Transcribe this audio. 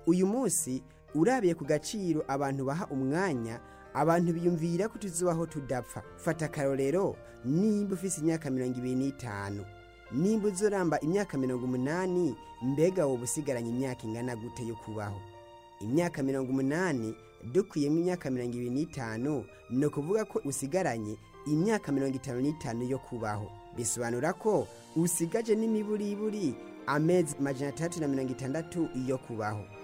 uyu munsi urabiye ku gaciro abantu baha umwanya, abantu biyumvira ko tuzubaho tudapfa. Fata akarorero, nimba ufise imyaka 25, nimba uzoramba imyaka 80, mbega wowe usigaranye imyaka ingana gute yo kubaho? Imyaka 80 dukuyemo imyaka 25, no kuvuga ko usigaranye imyaka 55 yo kubaho. Bisobanura ko usigaje n'imiburiburi amezi 360 yo kubaho.